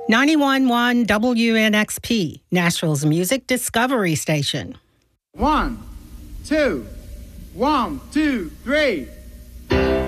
91.1 WNXP, Nashville's music discovery station. 1, 2, 1, 2, 3.